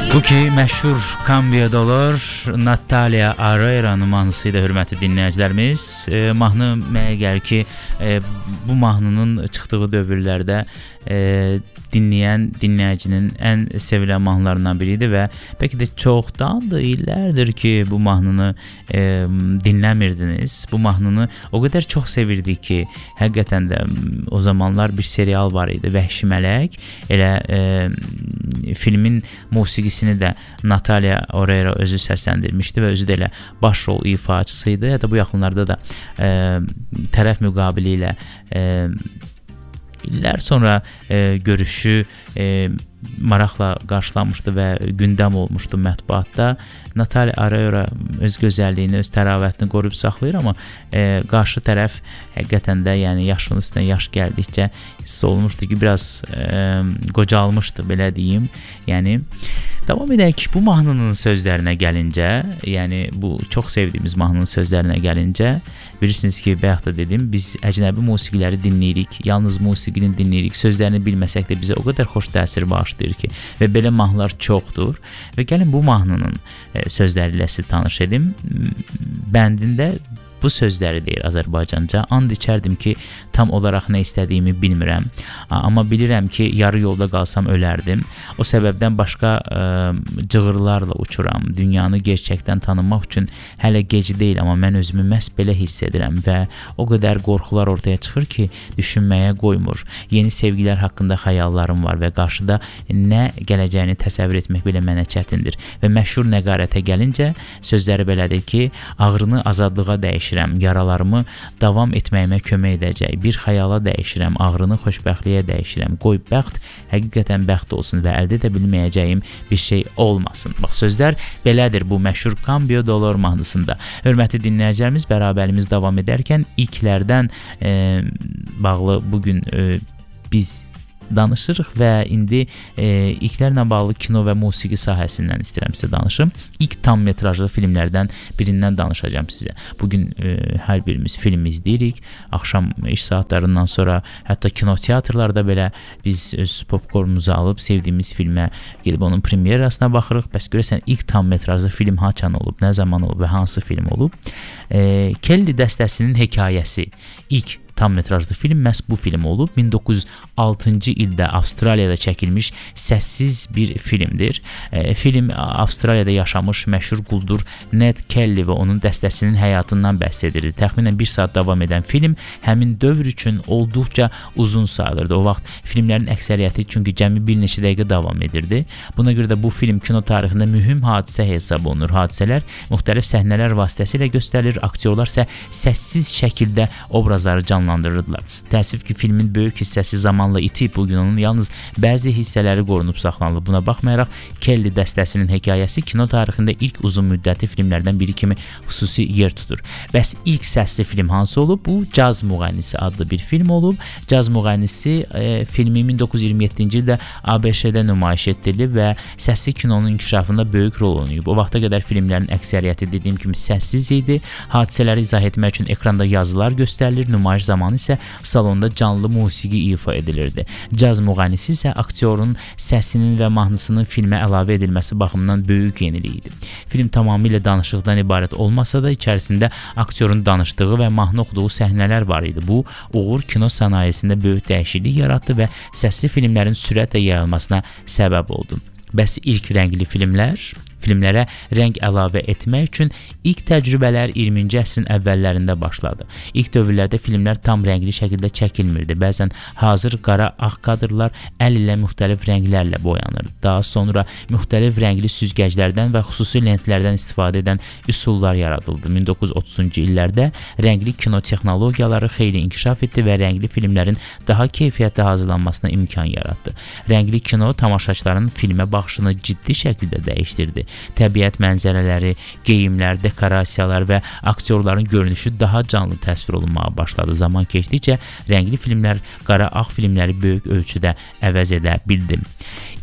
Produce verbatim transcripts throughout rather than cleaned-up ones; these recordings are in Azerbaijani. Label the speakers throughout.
Speaker 1: Bu ki məşhur Cambio Dolor Natalia Arreiranın mahnısı idi, hörmətli dinləyicilərimiz. E, mahnı mənə gəlir ki, e, bu mahnının çıxdığı dövrlərdə e, dinləyən dinləyicinin ən sevilən mahnılarından biri idi və bəlkə də çoxdandır, illərdir ki, bu mahnını e, dinləmirdiniz. Bu mahnını o qədər çox sevirdik ki, həqiqətən də o zamanlar bir serial var idi, Vəhşi Mələk. Elə e, filmin musiqisini də Natalia Oreiro özü səsləndirmişdi və özü də elə baş rol ifaçısı idi. Hətta bu yaxınlarda da e, tərəf müqabili ilə e, illər sonra e, görüşü e, maraqla qarşılanmışdı və gündəm olmuşdu mətbuatda. Natalia Arreiro öz gözəlliyini, öz təravətini qoruyub saxlayır, amma e, qarşı tərəf həqiqətən də, yəni yaşının üstünə yaş gəldikcə hiss olunmuşdu ki, biraz e, qocalmışdı, belə deyim. Yəni davam edək bu mahnının sözlərinə gəlincə, yəni bu çox sevdiyimiz mahnının sözlərinə gəlincə, bilirsiniz ki, bayaq da dedim, biz əcnəbi musiqiləri dinləyirik, yalnız musiqini dinləyirik, sözlərini bilməsək də bizə o qədər xoş təsir bağışlayır ki, və belə mahnılar çoxdur. Və gəlin bu mahnının e, sözləri ilə sizi tanış edim. Bəndində bu sözləri deyir Azərbaycanca. And içərdim ki, tam olaraq nə istədiyimi bilmirəm. Amma bilirəm ki, yarı yolda qalsam ölərdim. O səbəbdən başqa ə, cığırlarla uçuram. Dünyanı gerçəkdən tanımaq üçün hələ gec deyil, amma mən özümü məhz belə hiss edirəm və o qədər qorxular ortaya çıxır ki, düşünməyə qoymur. Yeni sevgilər haqqında xəyallarım var və qarşıda nə gələcəyini təsəvvür etmək belə mənə çətindir. Və məşhur nəqarətə gəlincə, sözləri belədir ki, ağrını azadlığa dəyişir. Yaralarımı davam etməyimə kömək edəcək. Bir xəyala dəyişirəm, ağrını xoşbəxtliyə dəyişirəm. Qoy bəxt həqiqətən bəxt olsun və əldə edə bilməyəcəyim bir şey olmasın. Bax, sözlər belədir bu məşhur Cambio Dolor mahnısında. Hörmətli dinləyicilərimiz, bərabərimiz davam edərkən ilklərdən e, bağlı bugün e, biz danışırıq və indi e, ilklərlə bağlı kino və musiqi sahəsindən istəyirəm sizə danışım. İlk tam metrajlı filmlərdən birindən danışacağım sizə. Bugün e, hər birimiz film izləyirik. Axşam iş saatlarından sonra hətta kinoteatrlarda belə biz öz popkornumuzu alıb sevdiyimiz filmə gedib onun premyerasına baxırıq. Bəs görəsən ilk tam metrajlı film haçan olub, nə zaman olub və hansı film olub? E, Kelly dəstəsinin hekayəsi ilk tam metrajlı film məhz bu film olub. min doqquz yüz altıncı ildə Avstraliyada çəkilmiş səssiz bir filmdir. E, film Avstraliyada yaşamış məşhur quldur Ned Kelly və onun dəstəsinin həyatından bəhs edirdi. Təxminən bir saat davam edən film həmin dövr üçün olduqca uzun sayılırdı. O vaxt filmlərin əksəriyyəti çünki cəmi bir neçə dəqiqə davam edirdi. Buna görə də bu film kino tarixində mühüm hadisə hesab olunur. Hadisələr müxtəlif səhnələr vasitəsilə göstərilir. Aktyorlar isə səssiz şəkildə obrazları canlandırırdılar. Təəssüf ki, filmin böyük hissəsi zamanla itib, bugün onun yalnız bəzi hissələri qorunub saxlanılıb. Buna baxmayaraq, Kelly dəstəsinin hekayəsi kino tarixində ilk uzun müddətli filmlərdən biri kimi xüsusi yer tutur. Bəs ilk səsli film hansı olub? Bu Caz Müğənnisi adlı bir film olub. Caz Müğənnisi e, filmi min doqquz yüz iyirmi yeddinci ildə A B Ş-də nümayiş etdirilib və səsli kinonun inkişafında böyük rol oynayıb. O vaxta qədər filmlərin əksəriyyəti dediyim kimi səssiz idi. Hadisələri izah etmək üçün ekranda yazılar göstərilir, nümayiş zamanı isə salonda canlı musiqi ifa edilirdi. Caz Müğənnisi isə aktyorun səsinin və mahnısının filmə əlavə edilməsi baxımından böyük yenilik idi. Film tamamilə danışıqdan ibarət olmasa da içərisində aktyorun danışdığı və mahnı oxuduğu səhnələr var idi. Bu, uğur kino sənayesində böyük dəyişiklik yaratdı və səsli filmlərin sürətlə yayılmasına səbəb oldu. Bəs ilk rəngli filmlər? Filmlərə rəng əlavə etmək üçün ilk təcrübələr iyirminci əsrin əvvəllərində başladı. İlk dövrlərdə filmlər tam rəngli şəkildə çəkilmirdi. Bəzən hazır qara-ağ kadrlar əl ilə müxtəlif rənglərlə boyanırdı. Daha sonra müxtəlif rəngli süzgəclərdən və xüsusi lentlərdən istifadə edən üsullar yaradıldı. min doqquz yüz otuzuncu illərdə rəngli kino texnologiyaları xeyli inkişaf etdi və rəngli filmlərin daha keyfiyyətli hazırlanmasına imkan yaratdı. Rəngli kino tamaşaçıların filmə baxışını ciddi şəkildə dəyişdirdi. Təbiət mənzərələri, geyimlər, dekorasiyalar və aktyorların görünüşü daha canlı təsvir olunmağa başladı. Zaman keçdikcə rəngli filmlər qara-ağ filmləri böyük ölçüdə əvəz edə bildi.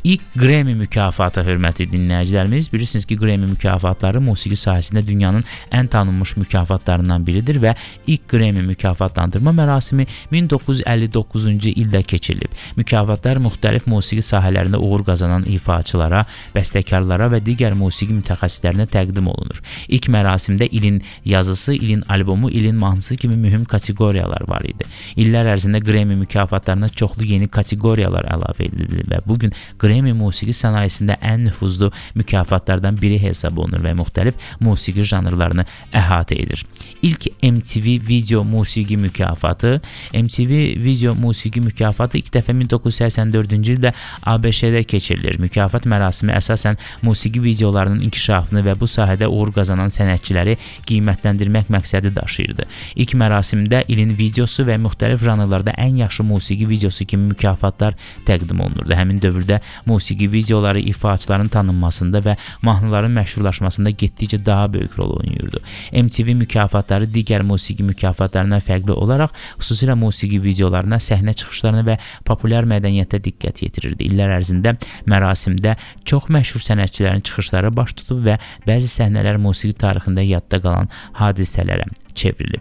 Speaker 1: İlk Grammy mükafatı, hörmətli dinləyicilərimiz. Bilirsiniz ki, Grammy mükafatları musiqi sahəsində dünyanın ən tanınmış mükafatlarından biridir və ilk Grammy mükafatlandırma mərasimi min doqquz yüz əlli doqquzuncu ildə keçirilib. Mükafatlar müxtəlif musiqi sahələrində uğur qazanan ifaçılara, bəstəkarlara və digər musiqi mütəxəssislərinə təqdim olunur. İlk mərasimdə ilin yazısı, ilin albomu, ilin mahnısı kimi mühüm kateqoriyalar var idi. İllər ərzində Grammy mükafatlarına çoxlu yeni kateqoriyalar əlavə edildi və bugün Grammy musiqi sənayesində ən nüfuzlu mükafatlardan biri hesab olunur və müxtəlif musiqi janrlarını əhatə edir. İlk M T V video musiqi mükafatı, M T V video musiqi mükafatı ilk dəfə min doqquz yüz səksən dördüncü ildə A B Ş-də keçirilir. Mükafat mərasimi əsasən musiqi videolarının inkişafını və bu sahədə uğur qazanan sənətçiləri qiymətləndirmək məqsədi daşıyırdı. İlk mərasimdə ilin videosu və müxtəlif janrlarda ən yaxşı musiqi videosu kimi mükafatlar təqdim olunurdu. Həmin dövrdə musiqi videoları ifaçıların tanınmasında və mahnıların məşhurlaşmasında getdikcə daha böyük rol oynayırdı. M T V mükafatları digər musiqi mükafatlarına fərqli olaraq xüsusilə musiqi videolarına, səhnə çıxışlarına və populyar mədəniyyətə diqqət yetirirdi. İllər ərzində mərasimdə çox məşhur sənətçilərin çıxışları baş tutub və bəzi səhnələr musiqi tarixində yadda qalan hadisələrə çevrilib.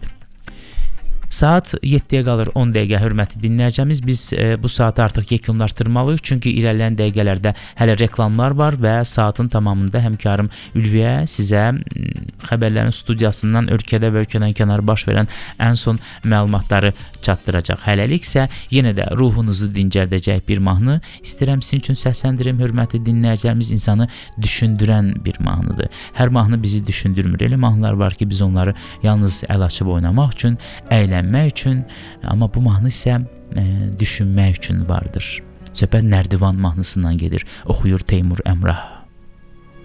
Speaker 1: Saat yeddiyə qalır on dəqiqə, hörmətli dinləyəcəyimiz. Biz e, bu saatı artıq yekunlaşdırmalıyıq, çünki irəliləyən dəqiqələrdə hələ reklamlar var və saatın tamamında həmkarım Ülviyə sizə xəbərlərin studiyasından ölkədə və ölkədən kənar baş verən ən son məlumatları çatdıracaq. Hələlik isə yenə də ruhunuzu dincəldəcək bir mahnı istəyirəm sizin üçün səsləndirim, hörmətli dinləyicilərimiz. İnsanı düşündürən bir mahnıdır. Hər mahnı bizi düşündürmür. Elə mahnılar var ki, biz onları yalnız əl açıb oynamaq üçün, əylənmək üçün, amma bu mahnı isə e, düşünmək üçün vardır. Söhbət Nərdivan mahnısından gedir. Oxuyur Teymur Əmrah.